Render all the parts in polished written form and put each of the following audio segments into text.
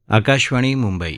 आकाशवाणी मुंबई.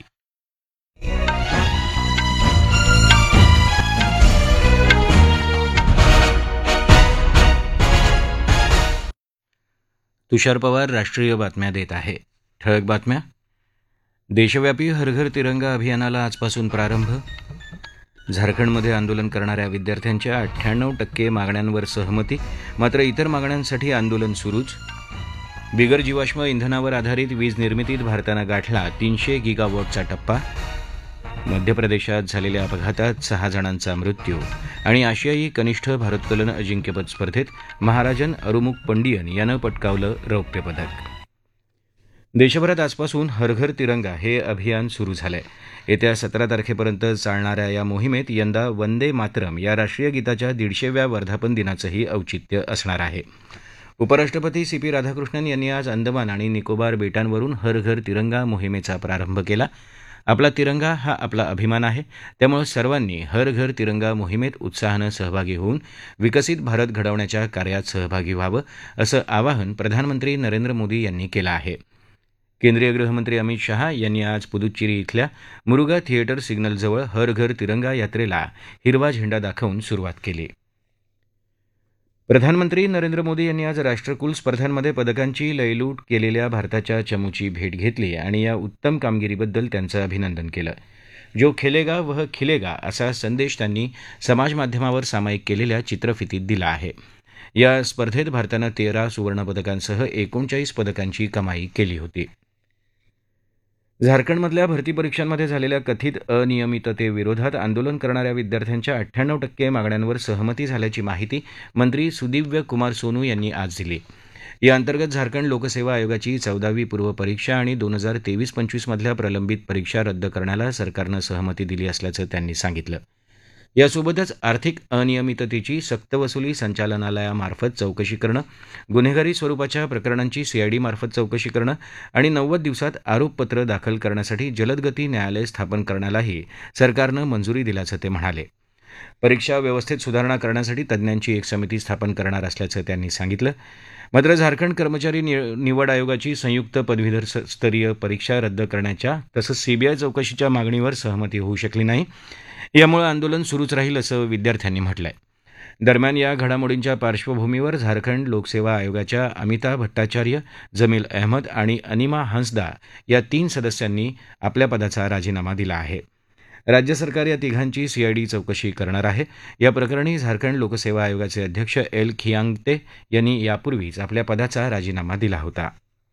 तुषार पवार राष्ट्रीय बातम्या देत आहे. ठळक बातम्या. देशव्यापी हर घर तिरंगा अभियानाला आजपासून प्रारंभ. झारखंडमध्ये आंदोलन करणाऱ्या विद्यार्थ्यांच्या 98% मागण्यांवर सहमती, मात्र इतर मागण्यांसाठी आंदोलन सुरूच. बिगर जीवाश्म इंधनावर आधारित वीज निर्मितीत भारतानं गाठला 300 गिगावॉटचा टप्पा. मध्य प्रदेशात झालेल्या अपघातात 6 जणांचा मृत्यू. आणि आशियाई कनिष्ठ भारोत्तोलन अजिंक्यपद स्पर्धेत महाराजन अरुमुक पंडियन यानं पटकावलं रौप्य पदक. देशभरात आजपासून हर घर तिरंगा हे अभियान सुरू झालंय. येत्या 17 तारखेपर्यंत चालणाऱ्या या मोहिमेत यंदा वंदे मातरम या राष्ट्रीय गीताच्या 150व्या वर्धापन दिनाचंही औचित्य असणार आहे. उपराष्ट्रपती CP राधाकृष्णन यांनी आज अंदमान आणि निकोबार बेटांवरून हर घर तिरंगा मोहिमेचा प्रारंभ केला. आपला तिरंगा हा आपला अभिमान आहे, त्यामुळे सर्वांनी हर घर तिरंगा मोहिमेत उत्साहानं सहभागी होऊन विकसित भारत घडवण्याच्या कार्यात सहभागी व्हावं, असं आवाहन प्रधानमंत्री नरेंद्र मोदी यांनी केलं आहे. केंद्रीय गृहमंत्री अमित शहा यांनी आज पुदुच्चेरी इथल्या मुरुगा थिएटर सिग्नलजवळ हर घर तिरंगा यात्रेला हिरवा झेंडा दाखवून सुरुवात केली. प्रधानमंत्री नरेंद्र मोदी यांनी आज राष्ट्रकुल स्पर्धांमध्ये पदकांची लयलूट केलेल्या भारताच्या चमूची भेट घेतली आणि या उत्तम कामगिरीबद्दल त्यांचं अभिनंदन केलं. जो खेलेगा वह खिलेगा असा संदेश त्यांनी समाजमाध्यमावर सामायिक केलेल्या चित्रफितीत दिला आहे. या स्पर्धेत भारतानं 13 सुवर्णपदकांसह 39 पदकांची कमाई केली होती. झारखंडमधल्या भरती परीक्षांमध्ये झालेल्या कथित अनियमिततेविरोधात आंदोलन करणाऱ्या विद्यार्थ्यांच्या 98% मागण्यांवर सहमती झाल्याची माहिती मंत्री सुदिव्य कुमार सोनू यांनी आज दिली. या अंतर्गत झारखंड लोकसेवा आयोगाची 14वी पूर्व परीक्षा आणि 2023-25 मधल्या प्रलंबित परीक्षा रद्द करण्याला सरकारनं सहमती दिली असल्याचं त्यांनी सांगितलं. यासोबतच आर्थिक अनियमिततेची सक्तवसुली संचालनालयामार्फत चौकशी करणं, गुन्हेगारी स्वरूपाच्या प्रकरणांची CID मार्फत चौकशी करणं आणि 90 दिवसात आरोपपत्र दाखल करण्यासाठी जलदगती न्यायालय स्थापन करण्यालाही सरकारनं मंजुरी दिल्याचं ते म्हणाले. परीक्षा व्यवस्थेत सुधारणा करण्यासाठी तज्ज्ञांची एक समिती स्थापन करणार असल्याचं त्यांनी सांगितलं. मात्र झारखंड कर्मचारी निवड आयोगाची संयुक्त पदवीधर स्तरीय परीक्षा रद्द करण्याच्या तसंच CBI चौकशीच्या मागणीवर सहमती होऊ शकली नाही. यामुळे आंदोलन सुरूच राहील असं विद्यार्थ्यांनी म्हटलंय. दरम्यान या घडामोडींच्या पार्श्वभूमीवर झारखंड लोकसेवा आयोगाच्या अमिता भट्टाचार्य, जमील अहमद आणि अनिमा हंसदा या 3 सदस्यांनी आपल्या पदाचा राजीनामा दिला आहे. राज्य सरकार या तिघांची CID चौकशी करणार आहे. या प्रकरणी झारखंड लोकसेवा आयोगाचे अध्यक्ष L खियांगते यांनी यापूर्वीच आपल्या पदाचा राजीनामा दिला होता.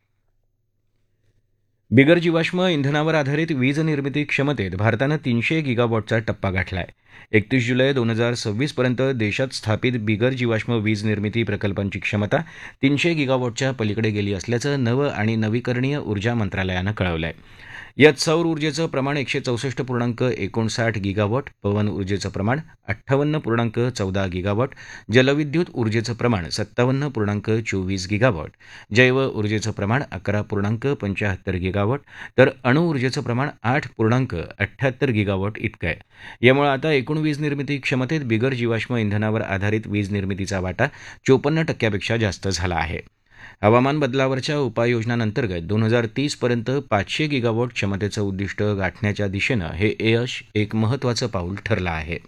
बिगर जीवाश्म इंधनावर आधारित वीज निर्मिती क्षमतेत भारतानं 300 गिगावॉटचा टप्पा गाठला आहे. 31 जुलै 2026 पर्यंत देशात स्थापित बिगर जीवाश्म वीज निर्मिती प्रकल्पांची क्षमता 300 गिगावॉटच्या पलीकडे गेली असल्याचं नव आणि नवीकरणीय ऊर्जा मंत्रालयानं कळवलं आहे. यात सौर ऊर्जेचं प्रमाण 164.59 गिगावॉट, पवन ऊर्जेचं प्रमाण 58.14 गिगावॉट, जलविद्युत ऊर्जेचं प्रमाण 57.24 गिगावॉट, जैव ऊर्जेचं प्रमाण 11.75 गिगावॉट, तर अणुऊर्जेचं प्रमाण 8.78 गिगावॉट इतकं आहे. यामुळे आता एकूण वीज निर्मिती क्षमतेत बिगर जीवाश्म इंधनावर आधारित वीज निर्मितीचा वाटा 54% जास्त झाला आहे. हवामान बदलावरच्या उपाययोजनांअंतर्गत 2030 पर्यंत 500 गिगावॉट क्षमतेचं उद्दिष्ट गाठण्याच्या दिशेनं हे यश एक महत्त्वाचं पाऊल ठरलं आहे.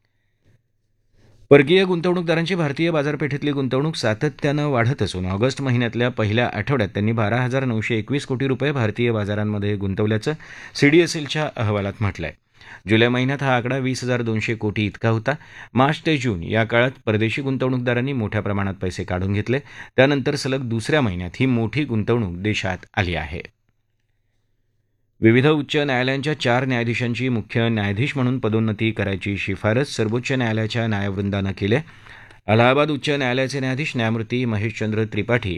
परकीय गुंतवणूकदारांची भारतीय बाजारपेठेतली गुंतवणूक सातत्यानं वाढत असून ऑगस्ट महिन्यातल्या पहिल्या आठवड्यात त्यांनी 12,921 कोटी रुपये भारतीय बाजारांमध्ये गुंतवल्याचं CDSLच्या अहवालात म्हटलंय. जुलै महिन्यात हा आकडा 20,200 कोटी इतका होता. मार्च ते जून या काळात परदेशी गुंतवणूकदारांनी मोठ्या प्रमाणात पैसे काढून घेतले. त्यानंतर सलग दुसऱ्या महिन्यात ही मोठी गुंतवणूक देशात आली आहे. विविध उच्च न्यायालयांच्या 4 न्यायाधीशांची मुख्य न्यायाधीश म्हणून पदोन्नती करायची शिफारस सर्वोच्च न्यायालयाच्या न्यायवृंदानं केली आहे. अलाहाबाद उच्च न्यायालयाचे न्यायाधीश न्यायमूर्ती महेशचंद्र त्रिपाठी